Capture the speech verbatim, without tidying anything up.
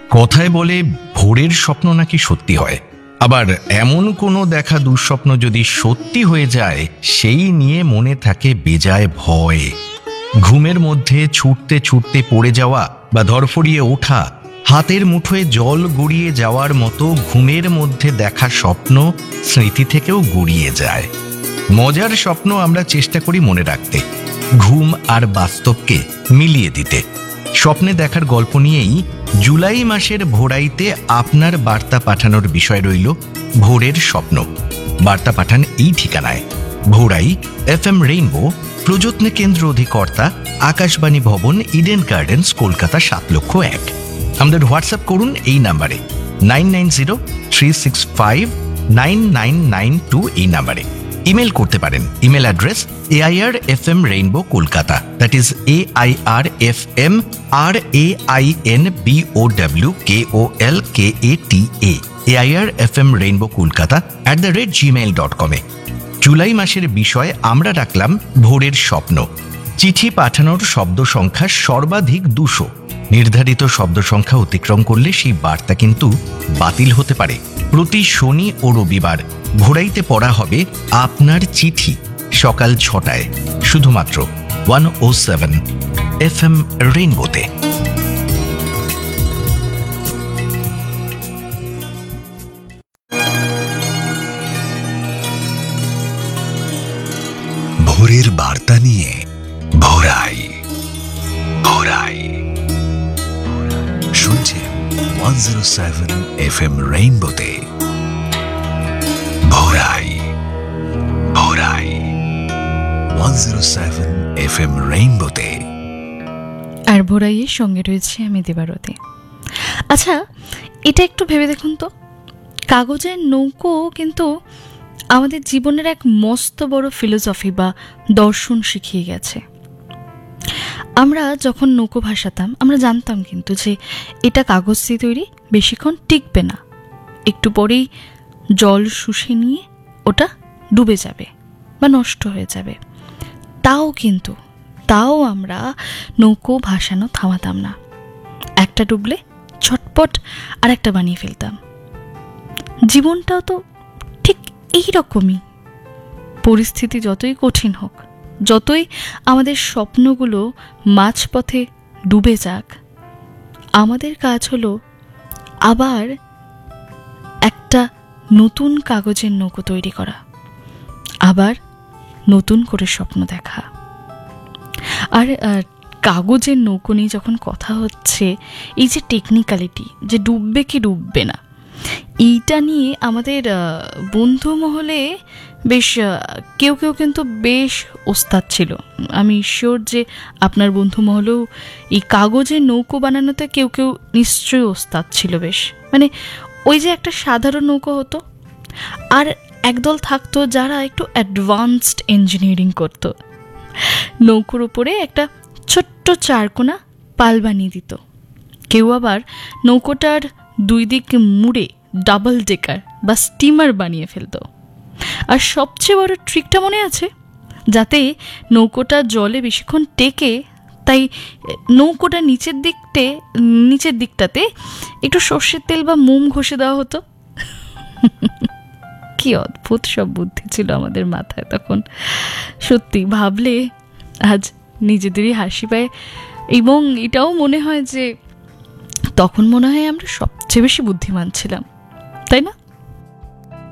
কথায় বলে ভোরের স্বপ্ন নাকি সত্যি হয়, আবার এমন কোনো দেখা দুঃস্বপ্ন যদি সত্যি হয়ে যায় সেই নিয়ে মনে থাকে বেজায় ভয়। ঘুমের মধ্যে ছুটতে ছুটতে পড়ে যাওয়া বা ধরফড়িয়ে ওঠা, হাতের মুঠোয় জল গড়িয়ে যাওয়ার মতো ঘুমের মধ্যে দেখা স্বপ্ন স্মৃতি থেকেও গড়িয়ে যায়। মজার স্বপ্ন আমরা চেষ্টা করি মনে রাখতে, ঘুম আর বাস্তবকে মিলিয়ে দিতে। স্বপ্নে দেখার গল্প নিয়েই জুলাই মাসের ভোরাইতে আপনার বার্তা পাঠানোর বিষয় রইল ভোরের স্বপ্ন। বার্তা পাঠান এই ঠিকানায়: ভোরাই, এফ এম রেইনবো, প্রযত্ন কেন্দ্র অধিকর্তা, আকাশবাণী ভবন, ইডেন গার্ডেন্স, কলকাতা সাত লক্ষ এক। আমাদের হোয়াটসঅ্যাপ করুন এই নাম্বারে nine nine zero three six five nine nine nine two এই নাম্বারে। ইমেল করতে পারেন, email address A I R F M rainbow Kolkata, that is A I R F M R A I N B O W K O L K A T A A I R F M rainbow Kolkata at the rate Gmail dot কমে। জুলাই মাসের বিষয় আমরা রাখলাম ভোরের স্বপ্ন। চিঠি পাঠানোর শব্দ সংখ্যা সর্বাধিক দুশো। নির্ধারিত শব্দ সংখ্যা অতিক্রম করলে সেই বার্তা কিন্তু বাতিল হতে পারে। প্রতি শনি ও রবিবার ভোরাইতে পড়া হবে আপনার চিঠি সকাল ছটায়, শুধুমাত্র ওয়ান ও সেভেন এফ এম রেইনবোতে। ভোরের বার্তা নিয়ে ভোরাই ভোরাই শুনছেন one zero seven F M রেইনবোতে। ভোরাই ভোরাই one zero seven F M রেইনবোতে। আর ভোরাইয়ের সঙ্গে রয়েছে আমি দেবারতী। আচ্ছা, এটা একটু ভেবে দেখুন তো, কাগজের নৌকো কিন্তু আমাদের জীবনের এক মস্ত বড় ফিলোসফি বা দর্শন শিখিয়ে গেছে। আমরা যখন নৌকো ভাসাতাম আমরা জানতাম কিন্তু যে এটা কাগজ দিয়ে তৈরি, বেশিক্ষণ টিকবে না, একটু পরেই জল শুষে নিয়ে ওটা ডুবে যাবে বা নষ্ট হয়ে যাবে। তাও কিন্তু তাও আমরা নৌকো ভাসানো থামাতাম না, একটা ডুবলে ছটপট আর একটা বানিয়ে ফেলতাম। জীবনটাও তো ঠিক এই রকমই। পরিস্থিতি যতই কঠিন হোক, যতই আমাদের স্বপ্নগুলো মাঝপথে ডুবে যাক, আমাদের কাজ হলো আবার একটা নতুন কাগজের নৌকো তৈরি করা, আবার নতুন করে স্বপ্ন দেখা। আর কাগজের নৌকো নিয়ে যখন কথা হচ্ছে, এই যে টেকনিক্যালিটি, যে ডুববে কি ডুববে না, এইটা নিয়ে আমাদের বন্ধু মহলে বেশ কেউ কেউ কিন্তু বেশ ওস্তাদ ছিল। আমি শিওর যে আপনার বন্ধু মহলেও এই কাগজের নৌকো বানানোতে কেউ কেউ নিশ্চয়ই ওস্তাদ ছিল বেশ। মানে ওই যে একটা সাধারণ নৌকো হতো, আর একদল থাকতো যারা একটু অ্যাডভান্সড ইঞ্জিনিয়ারিং করতো। নৌকোর উপরে একটা ছোট্ট চারকোনা পাল বানিয়ে দিত। কেউ আবার নৌকোটার দুই দিক মুড়ে ডাবল ডেকার বা স্টিমার বানিয়ে ফেলতো। আর সবচেয়ে বড় ট্রিকটা মনে আছে, যাতে নৌকোটা জলে বেশিক্ষণ টেকে, তাই নৌকোটা নিচের দিকতে নিচের দিকটাতে একটু সর্ষের তেল বা মোম ঘষে দেওয়া হতো। কি অদ্ভুত সব বুদ্ধি ছিল আমাদের মাথায় তখন। সত্যি ভাবলে আজ নিজেদেরই হাসি পায়, এবং এটাও মনে হয় যে তখন মনে হয় আমরা সবচেয়ে বেশি বুদ্ধিমান ছিলাম, তাই না?